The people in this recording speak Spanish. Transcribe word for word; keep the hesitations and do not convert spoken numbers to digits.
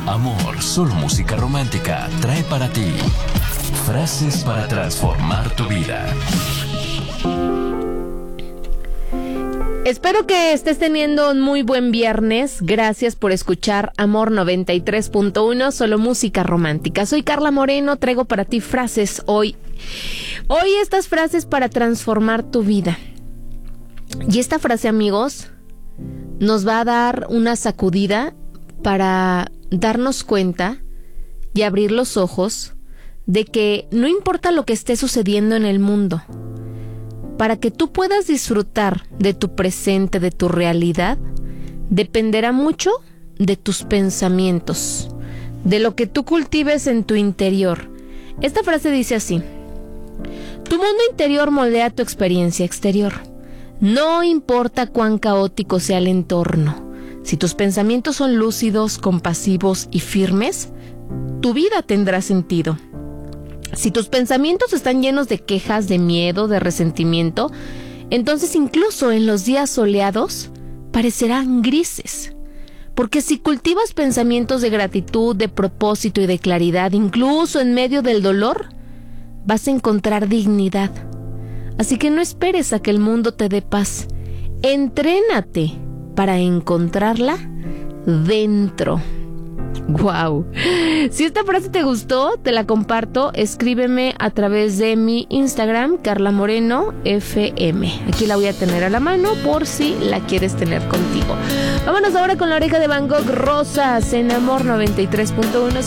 Amor, solo música romántica trae para ti frases para transformar tu vida. Espero que estés teniendo un muy buen viernes. Gracias por escuchar Amor noventa y tres punto uno, solo música romántica. Soy Carla Moreno, traigo para ti frases hoy. Hoy estas frases para transformar tu vida. Y esta frase, amigos, nos va a dar una sacudida para darnos cuenta y abrir los ojos de que no importa lo que esté sucediendo en el mundo, para que tú puedas disfrutar de tu presente, de tu realidad, dependerá mucho de tus pensamientos, de lo que tú cultives en tu interior. Esta frase dice así: tu mundo interior moldea tu experiencia exterior. No importa cuán caótico sea el entorno, si tus pensamientos son lúcidos, compasivos y firmes, tu vida tendrá sentido. Si tus pensamientos están llenos de quejas, de miedo, de resentimiento, entonces incluso en los días soleados parecerán grises. Porque si cultivas pensamientos de gratitud, de propósito y de claridad, incluso en medio del dolor, vas a encontrar dignidad. Así que no esperes a que el mundo te dé paz. Entrénate para encontrarla dentro. ¡Wow! Si esta frase te gustó, te la comparto. Escríbeme a través de mi Instagram, Carla Moreno F M. Aquí la voy a tener a la mano por si la quieres tener contigo. Vámonos ahora con La Oreja de Van Gogh, Rosas, en Amor noventa y tres punto uno.